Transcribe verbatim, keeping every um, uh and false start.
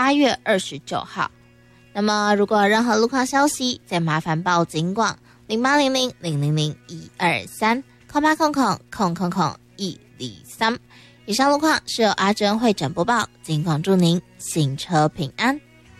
八月二十九号。那么如果有任何路况消息，再麻烦报警广零八零零零零零一二三空八空空空空空一零三。以上路况是由阿珍会诊播报，警广祝您行车平安。